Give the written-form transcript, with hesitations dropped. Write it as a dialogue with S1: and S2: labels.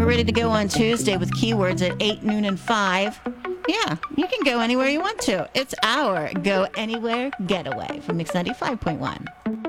S1: ready to go on Tuesday with keywords at 8, noon, and 5. Yeah, you can go anywhere you want to. It's our Go Anywhere Getaway from Mix 95.1.